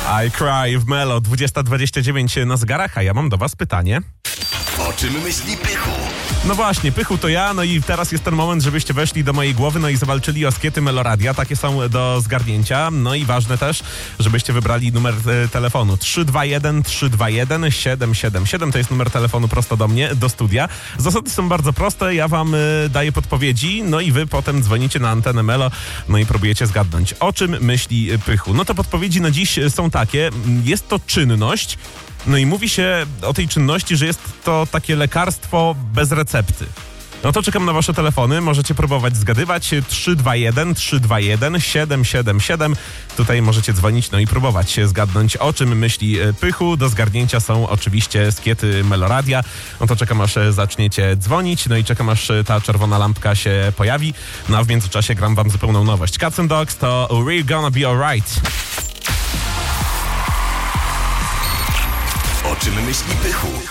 I Cry w Melo, 20:29 na zegarach, a ja mam do was pytanie. O czym myśli Pychu? No właśnie, Pychu to ja, no i teraz jest ten moment, żebyście weszli do mojej głowy, no i zawalczyli o skiety Meloradia, takie są do zgarnięcia, no i ważne też, żebyście wybrali numer telefonu 321 321 777, to jest numer telefonu prosto do mnie, do studia. Zasady są bardzo proste, ja wam daję podpowiedzi, no i wy potem dzwonicie na antenę Melo, no i próbujecie zgadnąć, o czym myśli Pychu. No to podpowiedzi na dziś są takie, jest to czynność, no i mówi się o tej czynności, że jest to takie lekarstwo bez recepty. No to czekam na wasze telefony, możecie próbować zgadywać 321 321 777. Tutaj możecie dzwonić, no i próbować zgadnąć, o czym myśli Pychu. Do zgarnięcia są oczywiście skiety Meloradia. No to czekam, aż zaczniecie dzwonić, no i czekam, aż ta czerwona lampka się pojawi. No a w międzyczasie gram wam zupełną nowość. Cats and Dogs to We're Gonna Be Alright. O czym myśli Pychu?